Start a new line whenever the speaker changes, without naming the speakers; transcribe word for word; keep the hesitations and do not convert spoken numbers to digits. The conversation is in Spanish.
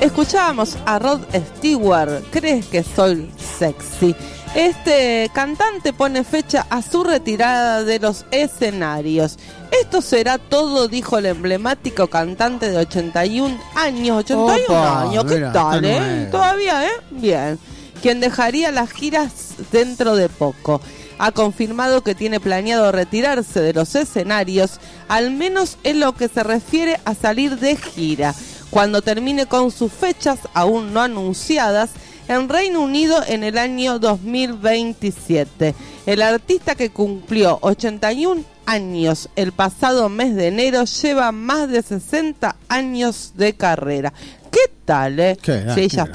Escuchábamos a Rod Stewart, ¿crees que soy sexy? Este cantante pone fecha a su retirada de los escenarios. Esto será todo, dijo el emblemático cantante de ochenta y un años. ochenta y un
Opa,
años, ¿qué
mira,
tal,
está
eh?
nuevo.
Todavía, ¿eh? Bien. Quien dejaría las giras dentro de poco. Ha confirmado que tiene planeado retirarse de los escenarios, al menos en lo que se refiere a salir de gira, cuando termine con sus fechas aún no anunciadas en Reino Unido en el año dos mil veintisiete. El artista, que cumplió ochenta y un años el pasado mes de enero, lleva más de sesenta años de carrera. ¿Qué tal, eh?
Qué, ah,
Sí,
qué
ya está.